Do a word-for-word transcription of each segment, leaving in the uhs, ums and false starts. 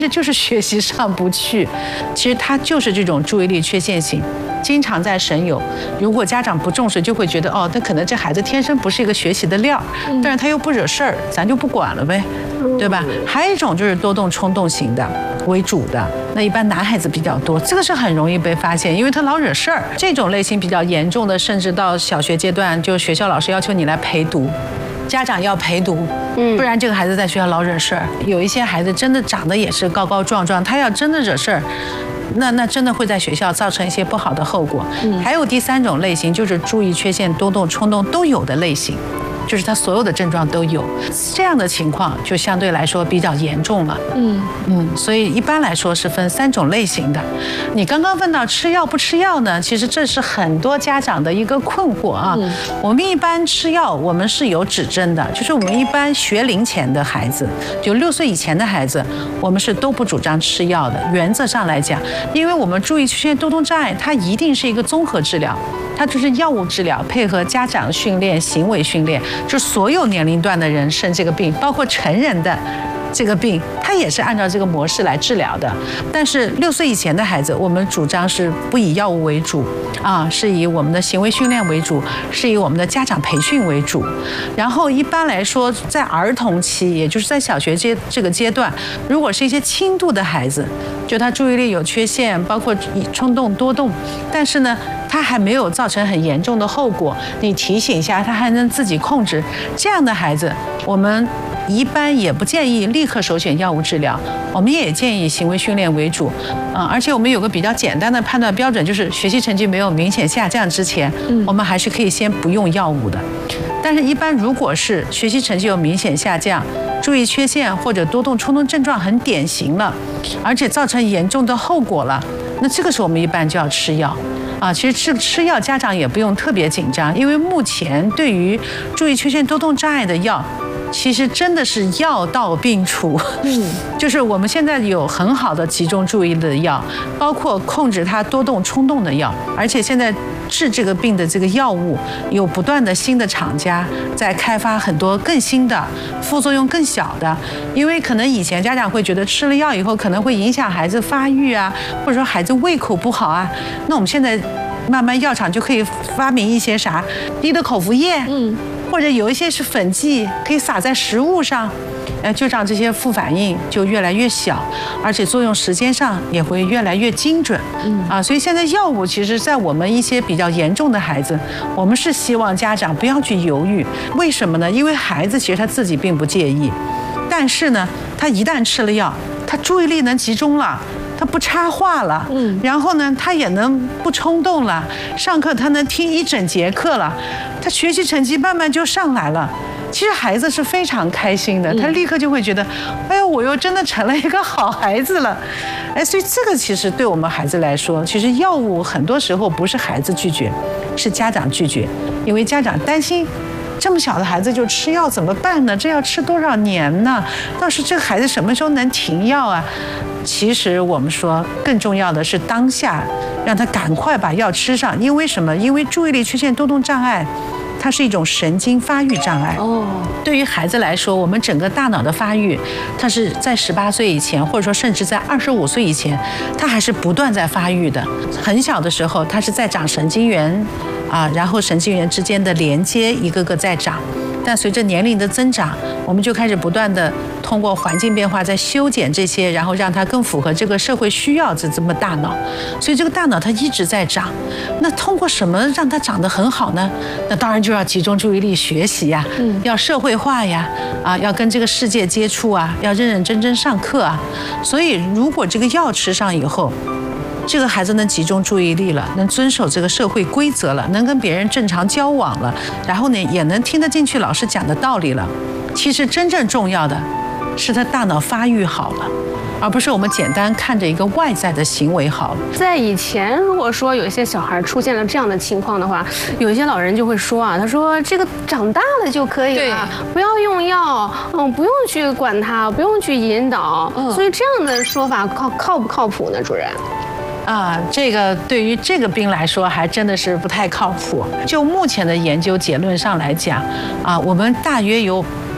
这就是学习上不去，其实他就是这种注意力缺陷型，经常在神游。如果家长不重视，就会觉得哦，那可能这孩子天生不是一个学习的料，但是他又不惹事儿，咱就不管了呗，对吧？还有一种就是多动冲动型的为主的，那一般男孩子比较多，这个是很容易被发现，因为他老惹事儿。这种类型比较严重的，甚至到小学阶段，就学校老师要求你来陪读。家长要陪读，不然这个孩子在学校老惹事儿。有一些孩子真的长得也是高高壮壮，他要真的惹事儿，那那真的会在学校造成一些不好的后果。还有第三种类型，就是注意缺陷、多动、冲动都有的类型。就是他所有的症状都有，这样的情况就相对来说比较严重了。嗯嗯，所以一般来说是分三种类型的。你刚刚问到吃药不吃药呢，其实这是很多家长的一个困惑啊。嗯、我们一般吃药，我们是有指针的，就是我们一般学龄前的孩子，就六岁以前的孩子，我们是都不主张吃药的。原则上来讲，因为我们注意缺陷多动障碍，它一定是一个综合治疗。它就是药物治疗配合家长训练、行为训练，就所有年龄段的人生这个病，包括成人的这个病，它也是按照这个模式来治疗的。但是六岁以前的孩子，我们主张是不以药物为主啊，是以我们的行为训练为主，是以我们的家长培训为主。然后一般来说，在儿童期，也就是在小学阶这个阶段，如果是一些轻度的孩子，就他注意力有缺陷，包括冲动多动，但是呢，他还没有造成很严重的后果，你提醒一下，他还能自己控制。这样的孩子，我们一般也不建议立刻首选药物治疗，我们也建议行为训练为主。啊，而且我们有个比较简单的判断标准，就是学习成绩没有明显下降之前，我们还是可以先不用药物的。但是，一般如果是学习成绩有明显下降，注意缺陷或者多动冲动症状很典型了，而且造成严重的后果了，那这个时候我们一般就要吃药。啊，其实吃吃药，家长也不用特别紧张，因为目前对于注意缺陷多动障碍的药，其实真的是药到病除。嗯，就是我们现在有很好的集中注意力的药，包括控制它多动冲动的药，而且现在治这个病的这个药物有不断的新的厂家在开发很多更新的、副作用更小的。因为可能以前家长会觉得吃了药以后可能会影响孩子发育啊，或者说孩子胃口不好啊，那我们现在慢慢药厂就可以发明一些啥低的口服液，嗯，或者有一些是粉剂，可以撒在食物上，呃，就让这些副反应就越来越小，而且作用时间上也会越来越精准。嗯啊，所以现在药物其实，在我们一些比较严重的孩子，我们是希望家长不要去犹豫。为什么呢？因为孩子其实他自己并不介意，但是呢，他一旦吃了药，他注意力能集中了。他不插话了，嗯，然后呢，他也能不冲动了，上课他能听一整节课了，他学习成绩慢慢就上来了。其实孩子是非常开心的，他立刻就会觉得，哎呦，我又真的成了一个好孩子了，哎，所以这个其实对我们孩子来说，其实药物很多时候不是孩子拒绝，是家长拒绝，因为家长担心。这么小的孩子就吃药怎么办呢？这要吃多少年呢？到时这个孩子什么时候能停药啊？其实我们说更重要的是当下让他赶快把药吃上，因为什么？因为注意力缺陷多动障碍，它是一种神经发育障碍。哦，对于孩子来说，我们整个大脑的发育，它是在十八岁以前，或者说甚至在二十五岁以前，它还是不断在发育的。很小的时候，它是在长神经元。啊，然后神经元之间的连接一个个在长，但随着年龄的增长，我们就开始不断的通过环境变化在修剪这些，然后让它更符合这个社会需要的这么大脑。所以这个大脑它一直在长，那通过什么让它长得很好呢？那当然就要集中注意力学习呀，嗯，要社会化呀，啊，要跟这个世界接触啊，要认认真真上课啊。所以如果这个药吃上以后，这个孩子能集中注意力了，能遵守这个社会规则了，能跟别人正常交往了，然后呢，也能听得进去老师讲的道理了。其实真正重要的是他大脑发育好了，而不是我们简单看着一个外在的行为好了。 在以前，如果说有一些小孩出现了这样的情况的话，有一些老人就会说啊，他说这个长大了就可以了，不要用药，嗯，不用去管他，不用去引导。嗯，所以这样的说法靠靠不靠谱呢，主任？ 啊，这个对于这个病来说还真的是不太靠谱。就目前的研究结论上来讲，啊，我们大约有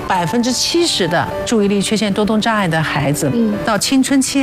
百分之七十的注意力缺陷多动障碍的孩子，到青春期